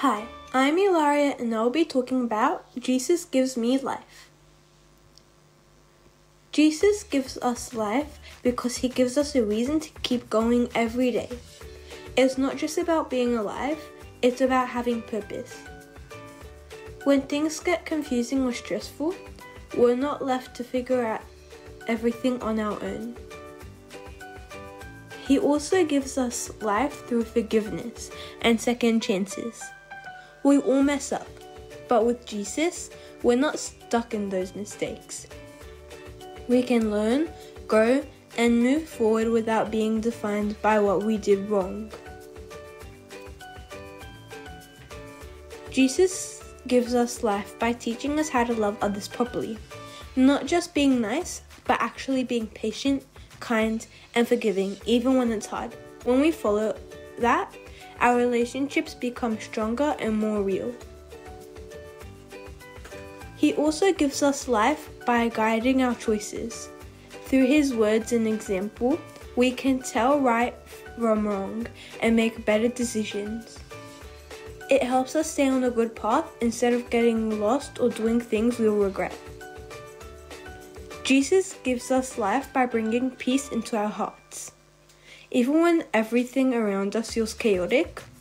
Hi, I'm Ilaria and I'll be talking about Jesus Gives Me Life. Jesus gives us life because he gives us a reason to keep going every day. It's not just about being alive, it's about having purpose. When things get confusing or stressful, we're not left to figure out everything on our own. He also gives us life through forgiveness and second chances. We all mess up, but with Jesus, we're not stuck in those mistakes. We can learn, grow, and move forward without being defined by what we did wrong. Jesus gives us life by teaching us how to love others properly, not just being nice, but actually being patient, kind, and forgiving even when it's hard. When we follow that, our relationships become stronger and more real. He also gives us life by guiding our choices. Through his words and example, we can tell right from wrong and make better decisions. It helps us stay on a good path instead of getting lost or doing things we'll regret. Jesus gives us life by bringing peace into our hearts. Even when everything around us feels chaotic,